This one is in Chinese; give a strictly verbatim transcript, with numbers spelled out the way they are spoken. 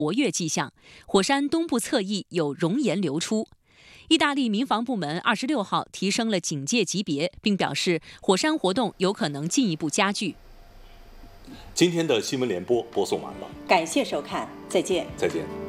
活跃迹象，火山东部侧翼有熔岩流出。意大利民防部门二十六号提升了警戒级别，并表示火山活动有可能进一步加剧。 今天的新闻联播播送完了， 感谢收看，再见。 再见。